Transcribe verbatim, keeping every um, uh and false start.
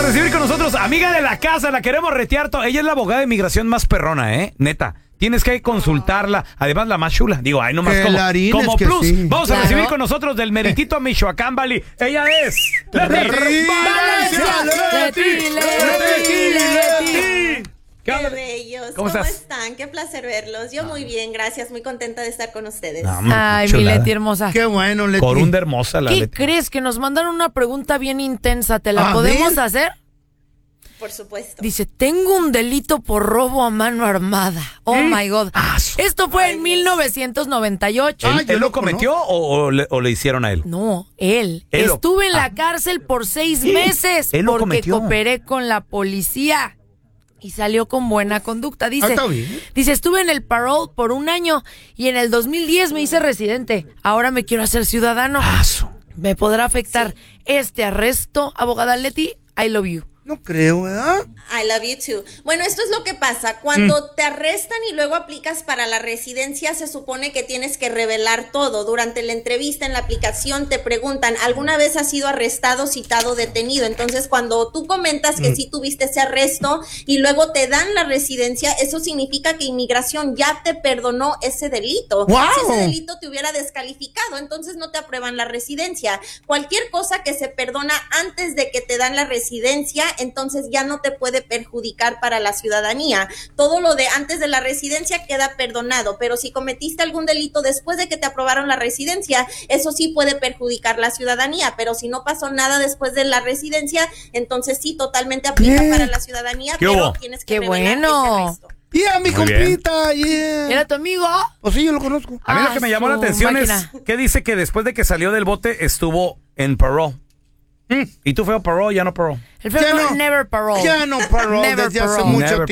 a recibir con nosotros, amiga de la casa, la queremos retear. to- Ella es la abogada de inmigración más perrona, ¿eh? Neta. Tienes que consultarla. Además, la más chula. Digo, ay, nomás como, Clarines como que plus. sí. Vamos a Claro. recibir con nosotros del meritito Michoacán Valley. Ella es... Leti Leti, Valencia. Leti, Leti, Leti, Leti. ¿Qué Qué onda? bellos. ¿Cómo ¿Cómo, estás? están? Qué placer verlos. Yo muy bien, gracias. Muy contenta de estar con ustedes. No, hombre, Ay, qué mi chulada. Leti hermosa. Qué bueno, Leti. Corunda hermosa la ¿Qué Leti. crees? Que nos mandaron una pregunta bien intensa. ¿Te la A podemos ver. hacer? Por supuesto. Dice, tengo un delito por robo a mano armada. Oh, my God. Ah, su- Esto fue Ay, en Dios. mil novecientos noventa y ocho. Ah, ¿Él, yo él lo lo cometió o, o le, o le hicieron a él? No, él. Él lo- Estuve en Ah. la cárcel por seis meses Él lo porque cometió. cooperé con la policía y salió con buena conducta. Ah, Dice, está bien. dice, estuve en el parole por un año y en el dos mil diez me hice residente. Ahora me quiero hacer ciudadano. Ah, su- ¿Me podrá afectar este arresto, abogada Leti? I love you. No creo, ¿verdad? I love you too. Bueno, esto es lo que pasa. Cuando te arrestan y luego aplicas para la residencia, se supone que tienes que revelar todo. Durante la entrevista en la aplicación te preguntan, ¿alguna vez has sido arrestado, citado, detenido? Entonces, cuando tú comentas que sí tuviste ese arresto y luego te dan la residencia, eso significa que inmigración ya te perdonó ese delito. ¡Wow! Si ese delito te hubiera descalificado, entonces no te aprueban la residencia. Cualquier cosa que se perdona antes de que te dan la residencia, entonces ya no te puede perjudicar para la ciudadanía. Todo lo de antes de la residencia queda perdonado, pero si cometiste algún delito después de que te aprobaron la residencia, eso sí puede perjudicar la ciudadanía, pero si no pasó nada después de la residencia, entonces sí, totalmente aplica ¿Qué? para la ciudadanía, ¿Qué pero hubo? tienes que ¡Qué revelar bueno! ese arresto. Yeah, mi Muy bien. compita, yeah. ¿Era tu amigo? Pues sí, yo lo conozco. A mí lo Ah, que me llamó la su atención máquina. es que dice que después de que salió del bote estuvo en parole. ¿Y tú fue a parole? Ya no parole. El feo Ya no, no. never parole. Ya no parole Never desde hace parole. mucho Never